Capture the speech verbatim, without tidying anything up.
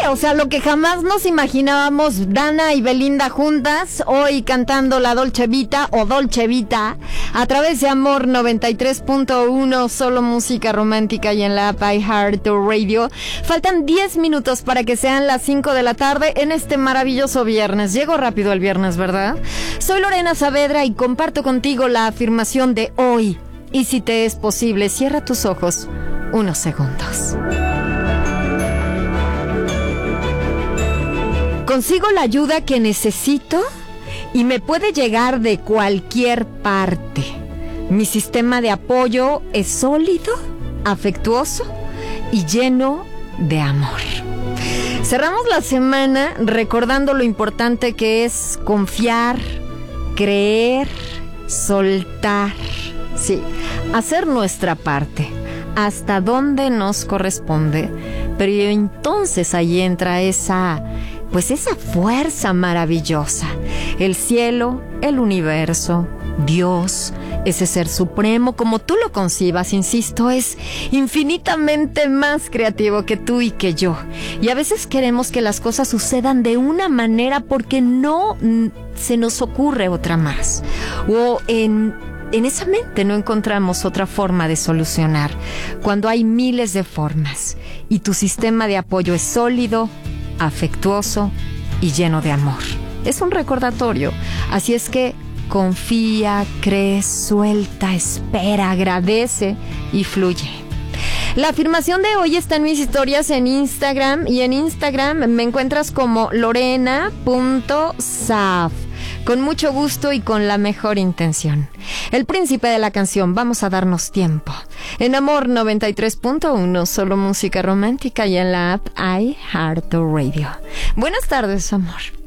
o sea, lo que jamás nos imaginábamos, Dana y Belinda juntas, hoy cantando la Dolce Vita o Dolce Vita, a través de Amor noventa y tres punto uno, solo música romántica y en la app iHeartRadio. Faltan diez minutos para que sean las cinco de la tarde en este maravilloso viernes. Llegó rápido el viernes, ¿verdad? Soy Lorena Saavedra y comparto contigo la afirmación de hoy. Y si te es posible, cierra tus ojos unos segundos. Consigo la ayuda que necesito y me puede llegar de cualquier parte. Mi sistema de apoyo es sólido, afectuoso y lleno de amor. Cerramos la semana recordando lo importante que es confiar, creer, soltar. Sí, hacer nuestra parte hasta donde nos corresponde. Pero entonces ahí entra esa... pues esa fuerza maravillosa, el cielo, el universo, Dios, ese ser supremo, como tú lo concibas, insisto, es infinitamente más creativo que tú y que yo. Y a veces queremos que las cosas sucedan de una manera porque no se nos ocurre otra más. O en... En esa mente no encontramos otra forma de solucionar, cuando hay miles de formas y tu sistema de apoyo es sólido, afectuoso y lleno de amor. Es un recordatorio, así es que confía, cree, suelta, espera, agradece y fluye. La afirmación de hoy está en mis historias en Instagram y en Instagram me encuentras como lorena punto saaf. Con mucho gusto y con la mejor intención. El príncipe de la canción, vamos a darnos tiempo. En Amor noventa y tres punto uno, solo música romántica y en la app iHeartRadio. Buenas tardes, amor.